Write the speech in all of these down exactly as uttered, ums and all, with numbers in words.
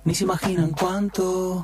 ni se imaginan cuánto.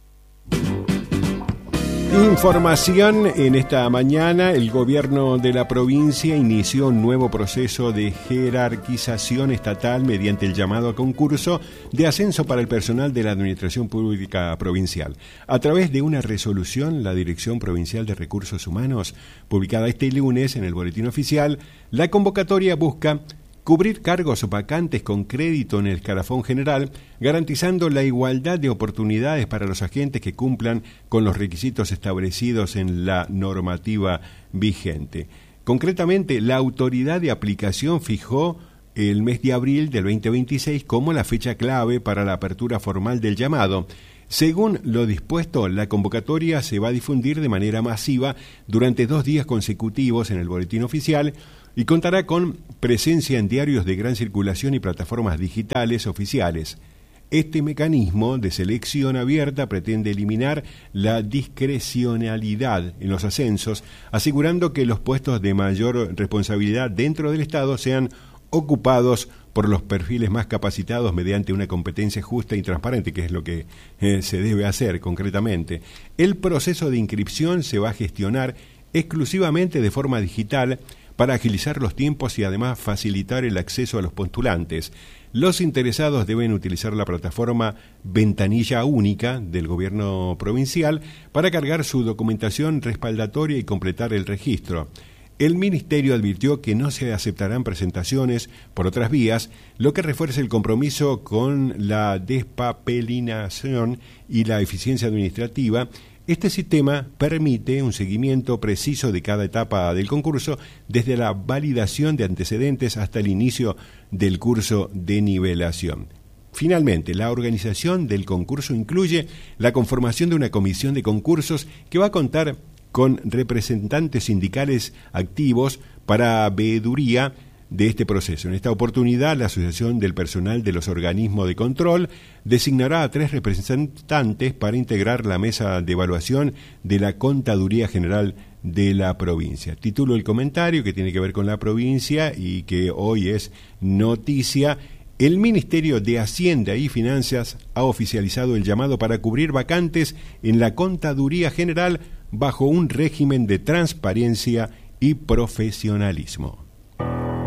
Información en esta mañana. El gobierno de la provincia inició un nuevo proceso de jerarquización estatal mediante el llamado a concurso de ascenso para el personal de la Administración Pública Provincial. A través de una resolución, la Dirección Provincial de Recursos Humanos, publicada este lunes en el Boletín Oficial, la convocatoria busca cubrir cargos vacantes con crédito en el escalafón general, garantizando la igualdad de oportunidades para los agentes que cumplan con los requisitos establecidos en la normativa vigente. Concretamente, la autoridad de aplicación fijó el mes de abril del veinte veintiséis como la fecha clave para la apertura formal del llamado. Según lo dispuesto, la convocatoria se va a difundir de manera masiva durante dos días consecutivos en el Boletín Oficial y contará con presencia en diarios de gran circulación y plataformas digitales oficiales. Este mecanismo de selección abierta pretende eliminar la discrecionalidad en los ascensos, asegurando que los puestos de mayor responsabilidad dentro del Estado sean ocupados por los perfiles más capacitados mediante una competencia justa y transparente, que es lo que eh, se debe hacer concretamente. El proceso de inscripción se va a gestionar exclusivamente de forma digital para agilizar los tiempos y además facilitar el acceso a los postulantes. Los interesados deben utilizar la plataforma Ventanilla Única del Gobierno Provincial para cargar su documentación respaldatoria y completar el registro. El Ministerio advirtió que no se aceptarán presentaciones por otras vías, lo que refuerza el compromiso con la despapelinación y la eficiencia administrativa. Este sistema permite un seguimiento preciso de cada etapa del concurso, desde la validación de antecedentes hasta el inicio del curso de nivelación. Finalmente, la organización del concurso incluye la conformación de una comisión de concursos que va a contar con representantes sindicales activos para veeduría de este proceso. En esta oportunidad, la Asociación del Personal de los Organismos de Control designará a tres representantes para integrar la mesa de evaluación de la Contaduría General de la provincia. Titulo el comentario que tiene que ver con la provincia y que hoy es noticia. El Ministerio de Hacienda y Finanzas ha oficializado el llamado para cubrir vacantes en la Contaduría General bajo un régimen de transparencia y profesionalismo.